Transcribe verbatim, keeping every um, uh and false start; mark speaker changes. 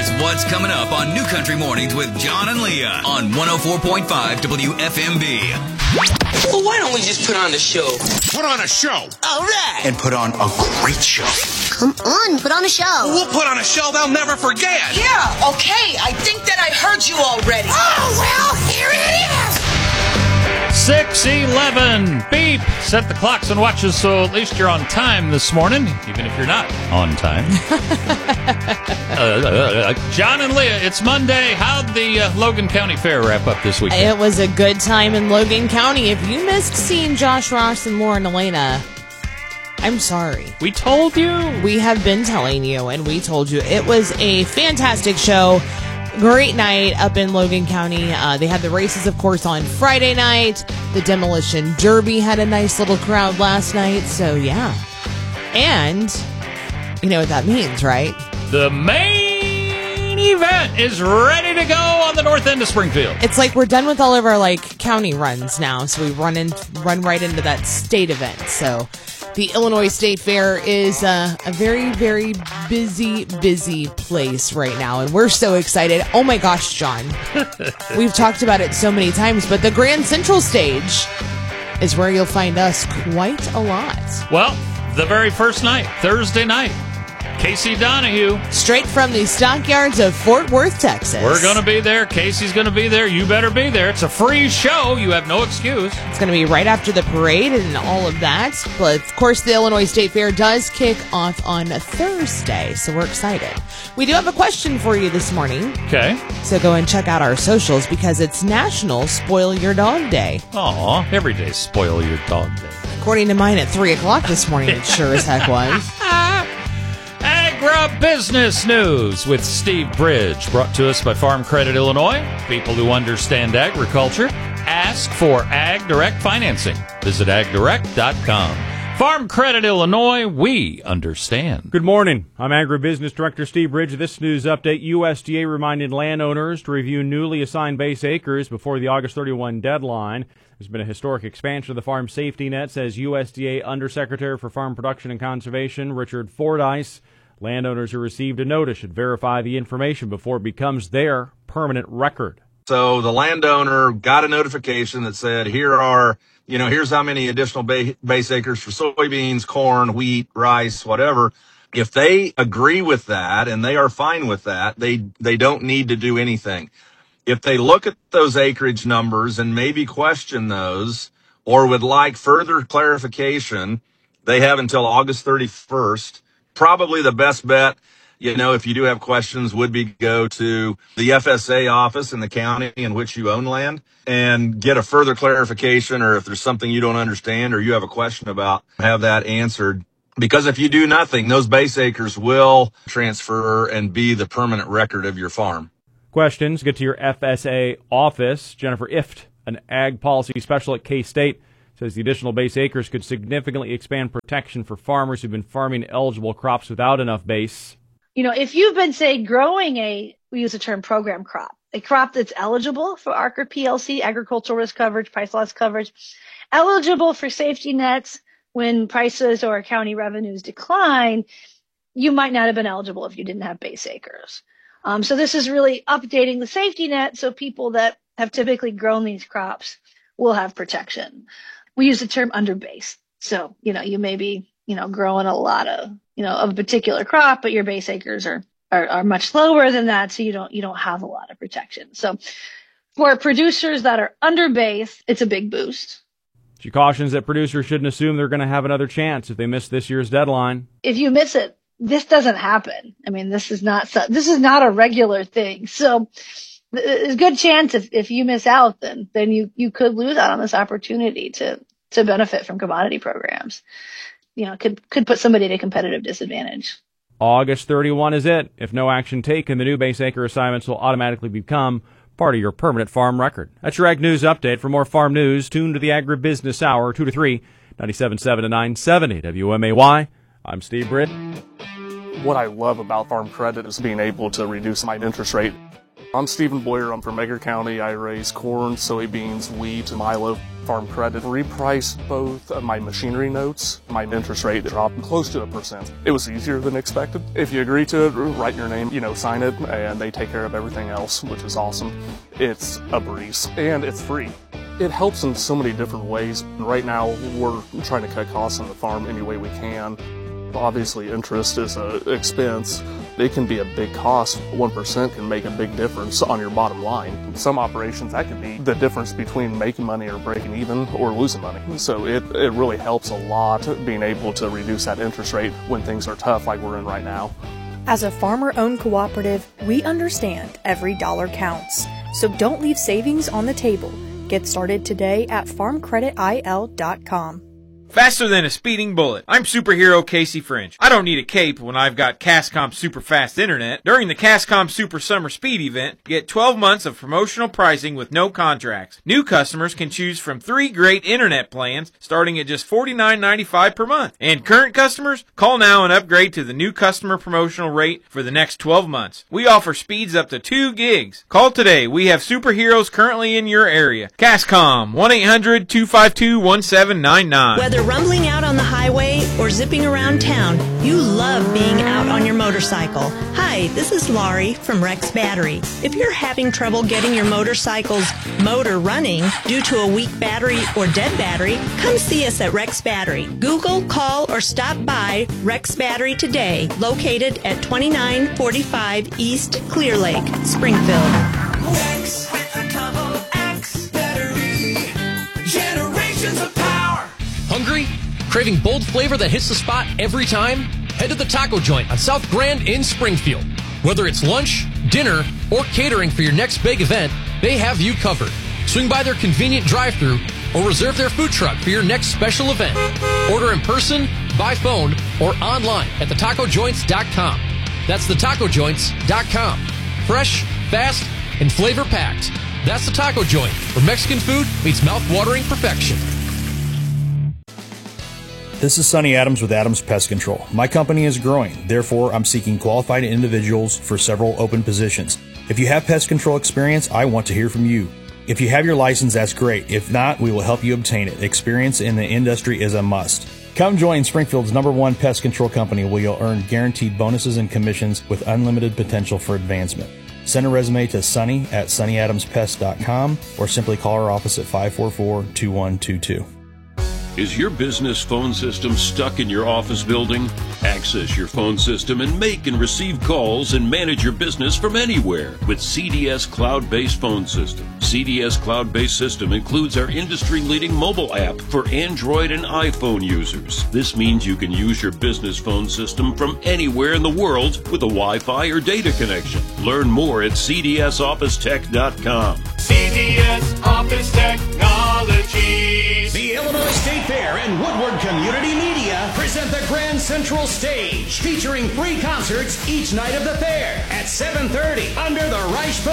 Speaker 1: Here's what's coming up on New Country Mornings with John and Leah on one oh four point five W F M B.
Speaker 2: Well, why don't we just put on the show?
Speaker 3: Put on a show.
Speaker 2: All right.
Speaker 3: And put on a great show.
Speaker 4: Come on, put on a show.
Speaker 2: We'll put on a show they'll never forget.
Speaker 5: Yeah, okay. I think that I heard you already.
Speaker 4: Oh, well, here it is.
Speaker 6: six eleven. Beep. Set the clocks and watches so at least you're on time this morning, even if you're not on time. uh, uh, uh, John and Leah, it's Monday. How'd the uh, Logan County Fair wrap up this weekend?
Speaker 7: It was a good time in Logan County. If you missed seeing Josh Ross and Lauren Elena, I'm sorry.
Speaker 6: We told you.
Speaker 7: We have been telling you, and we told you. It was a fantastic show. Great night up in Logan County. Uh, they had the races, of course, on Friday night. The Demolition Derby had a nice little crowd last night. So, yeah. And you know what that means, right?
Speaker 6: The main event is ready to go on the north end of Springfield.
Speaker 7: It's like we're done with all of our like county runs now. So we run in, run right into that state event. So the Illinois State Fair is uh, a very, very busy, busy place right now. And we're so excited. Oh, my gosh, John. We've talked about it so many times, but the Grand Central Stage is where you'll find us quite a lot.
Speaker 6: Well, the very first night, Thursday night, Casey Donahue.
Speaker 7: Straight from the stockyards of Fort Worth, Texas.
Speaker 6: We're going to be there. Casey's going to be there. You better be there. It's a free show. You have no excuse.
Speaker 7: It's going to be right after the parade and all of that. But, of course, the Illinois State Fair does kick off on a Thursday, so we're excited. We do have a question for you this morning.
Speaker 6: Okay.
Speaker 7: So go and check out our socials because it's National Spoil Your Dog Day.
Speaker 6: Aw, every day spoil your dog day.
Speaker 7: According to mine at three o'clock this morning, it sure as heck was.
Speaker 6: Agribusiness News with Steve Bridge, brought to us by Farm Credit Illinois. People who understand agriculture. Ask for Ag Direct financing. Visit ag direct dot com. Farm Credit Illinois, we understand.
Speaker 8: Good morning. I'm Agribusiness Director Steve Bridge. This news update, U S D A reminded landowners to review newly assigned base acres before the August thirty-first deadline. There's been a historic expansion of the farm safety net, says U S D A Undersecretary for Farm Production and Conservation, Richard Fordyce. Landowners who received a notice should verify the information before it becomes their permanent record.
Speaker 9: So the landowner got a notification that said, here are, you know, here's how many additional ba- base acres for soybeans, corn, wheat, rice, whatever. If they agree with that and they are fine with that, they, they don't need to do anything. If they look at those acreage numbers and maybe question those or would like further clarification, they have until August thirty-first. Probably the best bet, you know, if you do have questions, would be go to the F S A office in the county in which you own land and get a further clarification, or if there's something you don't understand or you have a question about, have that answered. Because if you do nothing, those base acres will transfer and be the permanent record of your farm.
Speaker 8: Questions, get to your F S A office. Jennifer Ift, an ag policy specialist at K-State, says the additional base acres could significantly expand protection for farmers who've been farming eligible crops without enough base.
Speaker 10: You know, if you've been, say, growing a, we use the term program crop, a crop that's eligible for A R C R P L C, agricultural risk coverage, price loss coverage, eligible for safety nets when prices or county revenues decline, you might not have been eligible if you didn't have base acres. Um, so this is really updating the safety net so people that have typically grown these crops will have protection. We use the term underbase. So, you know, you may be, you know, growing a lot of, you know, of a particular crop, but your base acres are, are, are much lower than that. So you don't, you don't have a lot of protection. So for producers that are underbase, it's a big boost.
Speaker 8: She cautions that producers shouldn't assume they're going to have another chance if they miss this year's deadline.
Speaker 10: If you miss it, this doesn't happen. I mean, this is not, this is not a regular thing. So there's a good chance if, if you miss out, then, then you, you could lose out on this opportunity to, to benefit from commodity programs. You know, could, could put somebody at a competitive disadvantage.
Speaker 8: August thirty-first is it. If no action taken, the new base acre assignments will automatically become part of your permanent farm record. That's your Ag News Update. For more farm news, tune to the Agribusiness Hour, two to three, ninety-seven point seven to nine seventy W M A Y. I'm Steve Britt.
Speaker 11: What I love about Farm Credit is being able to reduce my interest rate. I'm Stephen Boyer. I'm from Edgar County. I raise corn, soybeans, wheat, and milo. Farm Credit repriced both of my machinery notes. My interest rate dropped close to a percent. It was easier than expected. If you agree to it, write your name, you know, sign it, and they take care of everything else, which is awesome. It's a breeze, and it's free. It helps in so many different ways. Right now, we're trying to cut costs on the farm any way we can. Obviously, interest is an expense. It can be a big cost. one percent can make a big difference on your bottom line. Some operations, that could be the difference between making money or breaking even or losing money. So it, it really helps a lot being able to reduce that interest rate when things are tough like we're in right now.
Speaker 12: As a farmer-owned cooperative, we understand every dollar counts. So don't leave savings on the table. Get started today at farm credit I L dot com.
Speaker 13: Faster than a speeding bullet. I'm superhero Casey French. I don't need a cape when I've got Cascom Super Fast Internet. During the Cascom Super Summer Speed event, get twelve months of promotional pricing with no contracts. New customers can choose from three great internet plans starting at just forty-nine ninety-five per month. And current customers, call now and upgrade to the new customer promotional rate for the next twelve months. We offer speeds up to two gigs. Call today. We have superheroes currently in your area. Cascom, one eight hundred two five two one seven nine nine.
Speaker 14: Whether rumbling out on the highway or zipping around town, you love being out on your motorcycle. Hi, this is Laurie from Rex Battery. If you're having trouble getting your motorcycle's motor running due to a weak battery or dead battery, come see us at Rex Battery. Google, call, or stop by Rex Battery today, located at twenty-nine forty-five East Clear Lake, Springfield.
Speaker 15: Rex with a double X battery. Generations of power.
Speaker 16: Hungry? Craving bold flavor that hits the spot every time? Head to the Taco Joint on South Grand in Springfield. Whether it's lunch, dinner, or catering for your next big event, they have you covered. Swing by their convenient drive-thru or reserve their food truck for your next special event. Order in person, by phone, or online at the taco joints dot com. That's the taco joints dot com. Fresh, fast, and flavor-packed. That's the Taco Joint, where Mexican food meets mouth-watering perfection.
Speaker 17: This is Sonny Adams with Adams Pest Control. My company is growing, therefore I'm seeking qualified individuals for several open positions. If you have pest control experience, I want to hear from you. If you have your license, that's great. If not, we will help you obtain it. Experience in the industry is a must. Come join Springfield's number one pest control company where you'll earn guaranteed bonuses and commissions with unlimited potential for advancement. Send a resume to Sonny at sonny adams pest dot com or simply call our office at five four four, two one two two.
Speaker 18: Is your business phone system stuck in your office building? Access your phone system and make and receive calls and manage your business from anywhere with C D S Cloud-Based Phone System. C D S Cloud-Based System includes our industry-leading mobile app for Android and iPhone users. This means you can use your business phone system from anywhere in the world with a Wi-Fi or data connection. Learn more at c d s office tech dot com.
Speaker 15: C D S Office Technologies.
Speaker 3: The Illinois State Fair and Woodward Community Media present the Grand Central Stage, featuring three concerts each night of the fair at seven thirty under the Reich